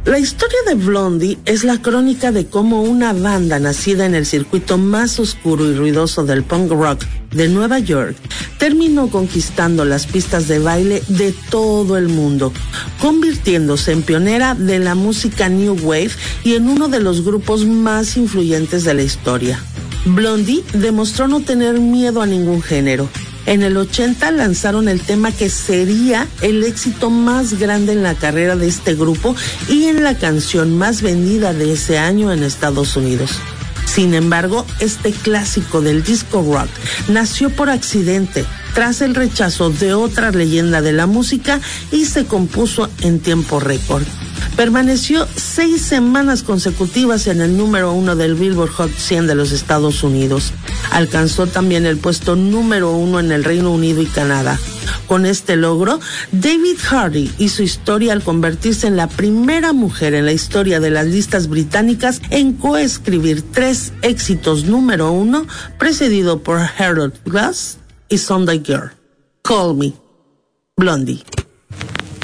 La historia de Blondie es la crónica de cómo una banda nacida en el circuito más oscuro y ruidoso del punk rock de Nueva York terminó conquistando las pistas de baile de todo el mundo, convirtiéndose en pionera de la música New Wave y en uno de los grupos más influyentes de la historia. Blondie demostró no tener miedo a ningún género. En el 80 lanzaron el tema que sería el éxito más grande en la carrera de este grupo y en la canción más vendida de ese año en Estados Unidos. Sin embargo, este clásico del disco rock nació por accidente, tras el rechazo de otra leyenda de la música y se compuso en tiempo récord. Permaneció 6 semanas consecutivas en el número 1 del Billboard Hot 100 de los Estados Unidos. Alcanzó también el puesto número 1 en el Reino Unido y Canadá. Con este logro, David Hardy hizo historia al convertirse en la primera mujer en la historia de las listas británicas en coescribir 3 éxitos número 1, precedido por Harold Glass y Sunday Girl. Call Me, Blondie.